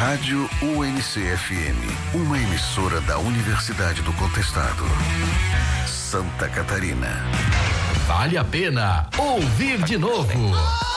Rádio UNC-FM, uma emissora da Universidade do Contestado. Santa Catarina. Vale a pena ouvir de novo.